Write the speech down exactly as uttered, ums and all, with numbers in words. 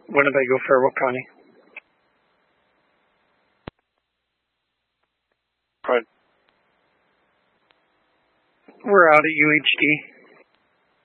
Winnebago, Faribault County. Right. We're out at U H D.